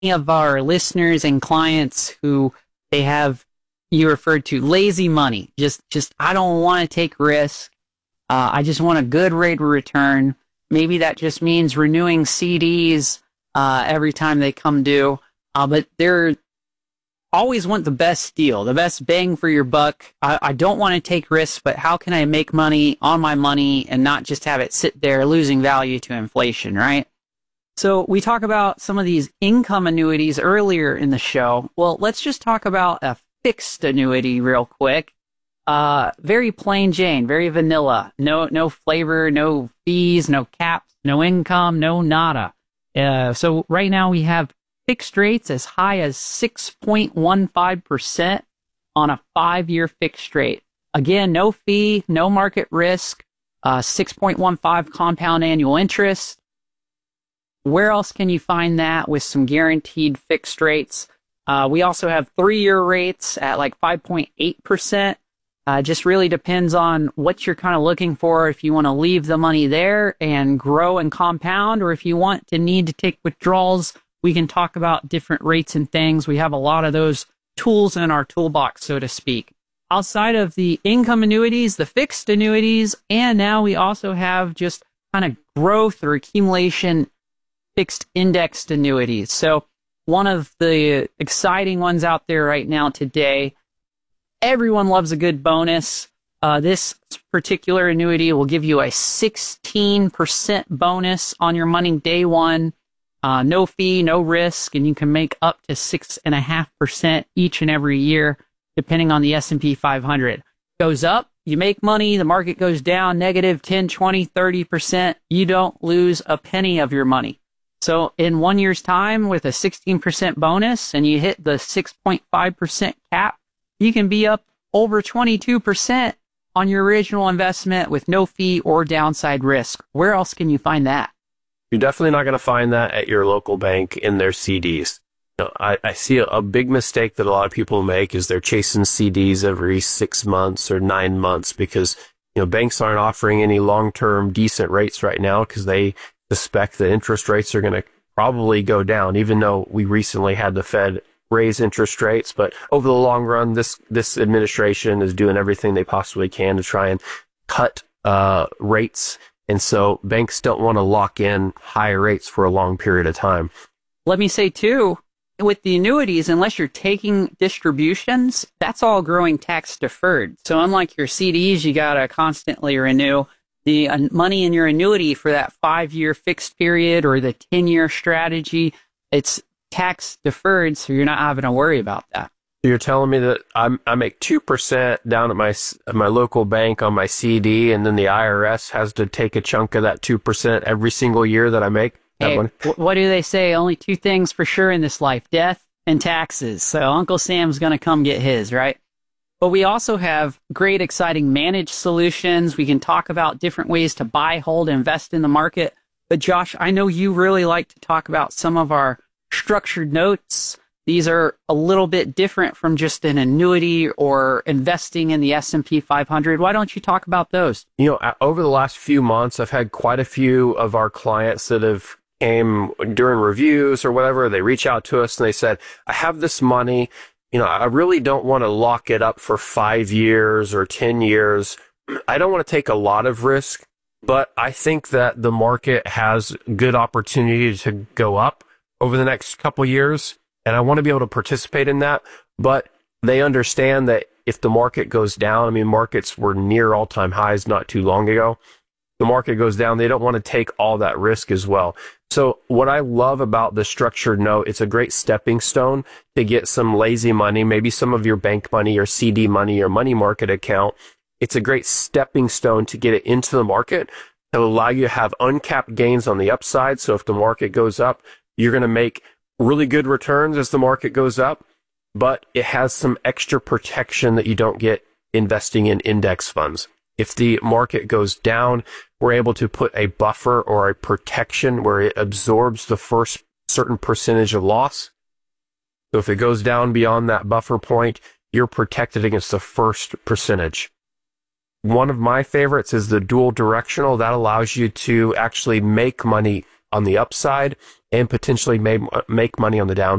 of our listeners and clients who they have, you referred to lazy money. Just I don't want to take risk. I just want a good rate of return. Maybe that just means renewing CDs every time they come due. But they're always want the best deal, the best bang for your buck. I don't want to take risks, but how can I make money on my money and not just have it sit there losing value to inflation, right? So we talk about some of these income annuities earlier in the show. Well, let's just talk about a fixed annuity real quick. Very plain Jane, very vanilla. No flavor, no fees, no caps, no income, no nada. So right now we have fixed rates as high as 6.15% on a 5-year fixed rate. Again, no fee, no market risk, 6.15 compound annual interest. Where else can you find that with some guaranteed fixed rates? We also have 3-year rates at like 5.8%. Just really depends on what you're kind of looking for. If you want to leave the money there and grow and compound, or if you want to need to take withdrawals, we can talk about different rates and things. We have a lot of those tools in our toolbox, so to speak. Outside of the income annuities, the fixed annuities, and now we also have just kind of growth or accumulation fixed indexed annuities. So one of the exciting ones out there right now today, everyone loves a good bonus. This particular annuity will give you a 16% bonus on your money day one. No fee, no risk, and you can make up to 6.5% each and every year, depending on the S&P 500. Goes up, you make money. The market goes down, negative 10, 20, 30%. You don't lose a penny of your money. So in 1 year's time with a 16% bonus and you hit the 6.5% cap, you can be up over 22% on your original investment with no fee or downside risk. Where else can you find that? You're definitely not going to find that at your local bank in their CDs. You know, I see a big mistake that a lot of people make is they're chasing CDs every 6 months or 9 months because, you know, banks aren't offering any long-term decent rates right now because they suspect that interest rates are going to probably go down, even though we recently had the Fed raise interest rates. But over the long run, this administration is doing everything they possibly can to try and cut rates. And so banks don't want to lock in high rates for a long period of time. Let me say, too, with the annuities, unless you're taking distributions, that's all growing tax deferred. So unlike your CDs, you got to constantly renew. The money in your annuity for that 5-year fixed period or the 10-year strategy, it's tax deferred, so you're not having to worry about that. You're telling me that I make 2% down at my local bank on my CD, and then the IRS has to take a chunk of that 2% every single year that I make? Hey, what do they say? Only 2 things for sure in this life, death and taxes. So Uncle Sam's going to come get his, right? But we also have great, exciting managed solutions. We can talk about different ways to buy, hold, invest in the market. But Josh, I know you really like to talk about some of our structured notes. These are a little bit different from just an annuity or investing in the S&P 500. Why don't you talk about those? You know, over the last few months, I've had quite a few of our clients that have came during reviews or whatever. They reach out to us and they said, I have this money. You know, I really don't want to lock it up for 5 years or 10 years. I don't want to take a lot of risk, but I think that the market has good opportunity to go up over the next couple years, and I want to be able to participate in that. But they understand that if the market goes down, I mean, markets were near all-time highs not too long ago. The market goes down, they don't want to take all that risk as well. So what I love about the structured note, it's a great stepping stone to get some lazy money, maybe some of your bank money or CD money or money market account. It's a great stepping stone to get it into the market. It'll allow you to have uncapped gains on the upside. So if the market goes up, you're going to make really good returns as the market goes up, but it has some extra protection that you don't get investing in index funds. If the market goes down, we're able to put a buffer or a protection where it absorbs the first certain percentage of loss. So if it goes down beyond that buffer point, you're protected against the first percentage. One of my favorites is the dual directional. That allows you to actually make money on the upside and potentially make money on the downside.